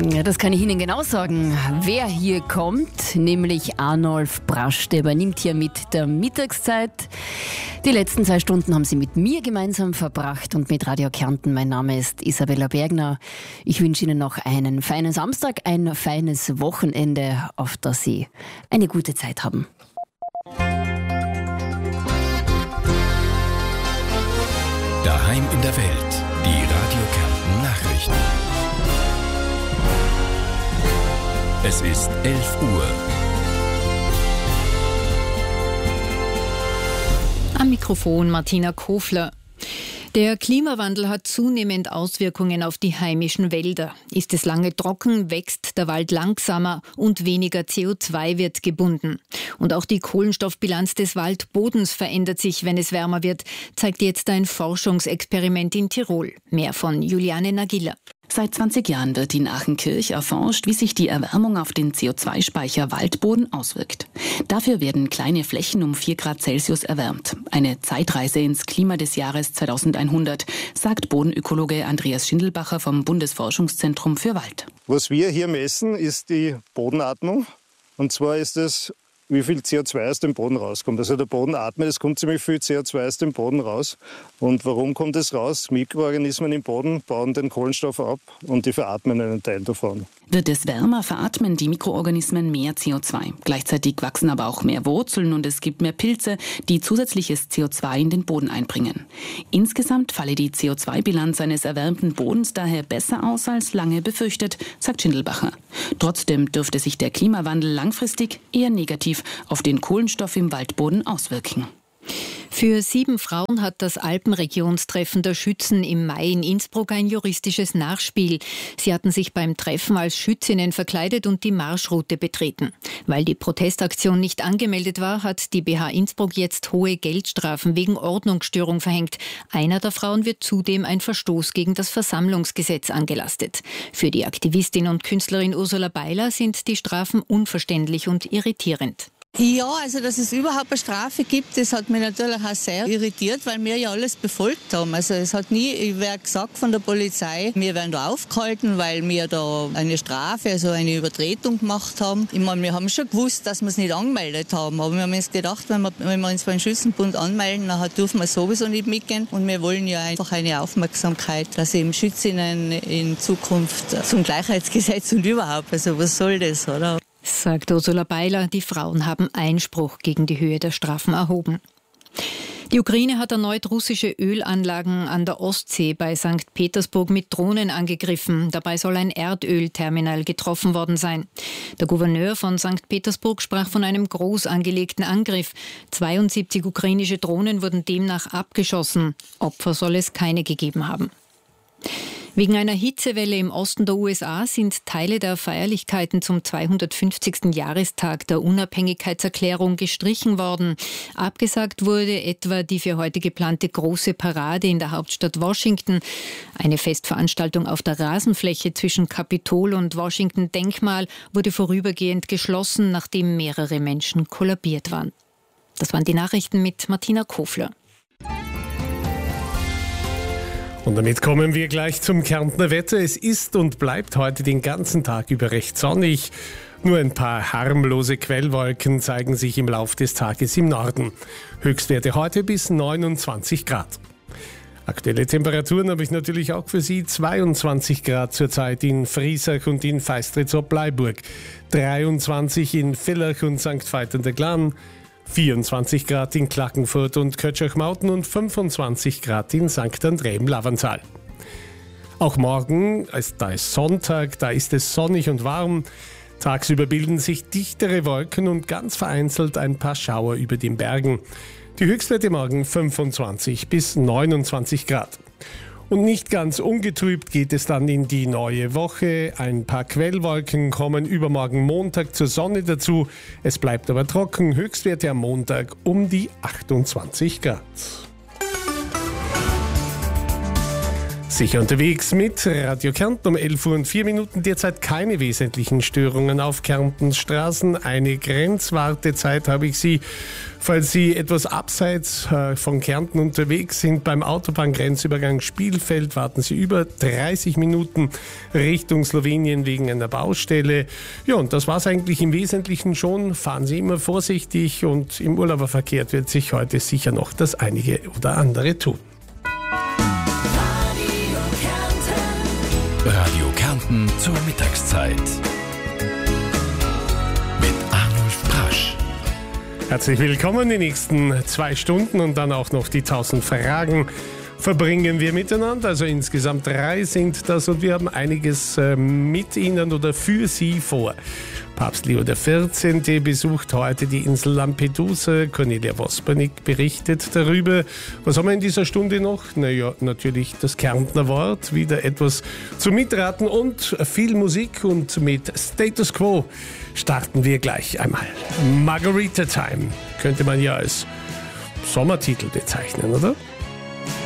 Ja, das kann ich Ihnen genau sagen. Wer hier kommt, nämlich Arnulf Brasch, der übernimmt hier mit der Mittagszeit. Die letzten 2 Stunden haben Sie mit mir gemeinsam verbracht und mit Radio Kärnten. Mein Name ist Isabella Bergner. Ich wünsche Ihnen noch einen feinen Samstag, ein feines Wochenende, auf das Sie eine gute Zeit haben. Daheim in der Welt, die Radio Kärnten Nachrichten. Es ist 11 Uhr. Am Mikrofon Martina Kofler. Der Klimawandel hat zunehmend Auswirkungen auf die heimischen Wälder. Ist es lange trocken, wächst der Wald langsamer und weniger CO2 wird gebunden. Und auch die Kohlenstoffbilanz des Waldbodens verändert sich, wenn es wärmer wird, zeigt jetzt ein Forschungsexperiment in Tirol. Mehr von Juliane Nagila. Seit 20 Jahren wird in Achenkirch erforscht, wie sich die Erwärmung auf den CO2-Speicher Waldboden auswirkt. Dafür werden kleine Flächen um 4 Grad Celsius erwärmt. Eine Zeitreise ins Klima des Jahres 2100, sagt Bodenökologe Andreas Schindelbacher vom Bundesforschungszentrum für Wald. Was wir hier messen, ist die Bodenatmung. Und zwar ist es, wie viel CO2 aus dem Boden rauskommt. Also der Boden atmet, es kommt ziemlich viel CO2 aus dem Boden raus. Und warum kommt es raus? Mikroorganismen im Boden bauen den Kohlenstoff ab und die veratmen einen Teil davon. Wird es wärmer, veratmen die Mikroorganismen mehr CO2. Gleichzeitig wachsen aber auch mehr Wurzeln und es gibt mehr Pilze, die zusätzliches CO2 in den Boden einbringen. Insgesamt falle die CO2-Bilanz eines erwärmten Bodens daher besser aus als lange befürchtet, sagt Schindelbacher. Trotzdem dürfte sich der Klimawandel langfristig eher negativ auf den Kohlenstoff im Waldboden auswirken. Für 7 Frauen hat das Alpenregionstreffen der Schützen im Mai in Innsbruck ein juristisches Nachspiel. Sie hatten sich beim Treffen als Schützinnen verkleidet und die Marschroute betreten. Weil die Protestaktion nicht angemeldet war, hat die BH Innsbruck jetzt hohe Geldstrafen wegen Ordnungsstörung verhängt. Einer der Frauen wird zudem ein Verstoß gegen das Versammlungsgesetz angelastet. Für die Aktivistin und Künstlerin Ursula Beiler sind die Strafen unverständlich und irritierend. Ja, also dass es überhaupt eine Strafe gibt, das hat mich natürlich auch sehr irritiert, weil wir ja alles befolgt haben. Also es hat nie wer gesagt von der Polizei, wir werden da aufgehalten, weil wir da eine Strafe, also eine Übertretung gemacht haben. Ich meine, wir haben schon gewusst, dass wir es nicht angemeldet haben, aber wir haben uns gedacht, wenn wir uns beim Schützenbund anmelden, dann dürfen wir sowieso nicht mitgehen. Und wir wollen ja einfach eine Aufmerksamkeit, dass eben Schützinnen in Zukunft zum Gleichheitsgesetz und überhaupt, also was soll das, oder? Sagt Ursula Beiler, die Frauen haben Einspruch gegen die Höhe der Strafen erhoben. Die Ukraine hat erneut russische Ölanlagen an der Ostsee bei St. Petersburg mit Drohnen angegriffen. Dabei soll ein Erdölterminal getroffen worden sein. Der Gouverneur von St. Petersburg sprach von einem groß angelegten Angriff. 72 ukrainische Drohnen wurden demnach abgeschossen. Opfer soll es keine gegeben haben. Wegen einer Hitzewelle im Osten der USA sind Teile der Feierlichkeiten zum 250. Jahrestag der Unabhängigkeitserklärung gestrichen worden. Abgesagt wurde etwa die für heute geplante große Parade in der Hauptstadt Washington. Eine Festveranstaltung auf der Rasenfläche zwischen Kapitol und Washington-Denkmal wurde vorübergehend geschlossen, nachdem mehrere Menschen kollabiert waren. Das waren die Nachrichten mit Martina Kofler. Und damit kommen wir gleich zum Kärntner Wetter. Es ist und bleibt heute den ganzen Tag über recht sonnig. Nur ein paar harmlose Quellwolken zeigen sich im Lauf des Tages im Norden. Höchstwerte heute bis 29 Grad. Aktuelle Temperaturen habe ich natürlich auch für Sie. 22 Grad zurzeit in Friesach und in Feistritz-Bleiburg. 23 in Villach und St. Veit an der Glan. 24 Grad in Klagenfurt und Kötschach-Mauten und 25 Grad in St. Andrä im Lavantal. Auch morgen, da ist Sonntag, da ist es sonnig und warm. Tagsüber bilden sich dichtere Wolken und ganz vereinzelt ein paar Schauer über den Bergen. Die Höchstwerte morgen 25 bis 29 Grad. Und nicht ganz ungetrübt geht es dann in die neue Woche. Ein paar Quellwolken kommen übermorgen Montag zur Sonne dazu. Es bleibt aber trocken. Höchstwerte am Montag um die 28 Grad. Sicher unterwegs mit Radio Kärnten um 11:04 Uhr. Derzeit keine wesentlichen Störungen auf Kärntens Straßen. Eine Grenzwartezeit habe ich Sie, falls Sie etwas abseits von Kärnten unterwegs sind. Beim Autobahngrenzübergang Spielfeld warten Sie über 30 Minuten Richtung Slowenien wegen einer Baustelle. Ja, und das war es eigentlich im Wesentlichen schon. Fahren Sie immer vorsichtig und im Urlauberverkehr wird sich heute sicher noch das einige oder andere tun. Radio Kärnten zur Mittagszeit. Mit Arnulf Brasch. Herzlich willkommen. Die nächsten 2 Stunden und dann auch noch die 1000 Fragen verbringen wir miteinander. Also insgesamt 3 sind das und wir haben einiges mit Ihnen oder für Sie vor. Papst Leo XIV. Besucht heute die Insel Lampedusa. Cornelia Vospernik berichtet darüber. Was haben wir in dieser Stunde noch? Naja, natürlich das Kärntner Wort, wieder etwas zum Mitraten und viel Musik. Und mit Status Quo starten wir gleich einmal. Margarita Time könnte man ja als Sommertitel bezeichnen, oder?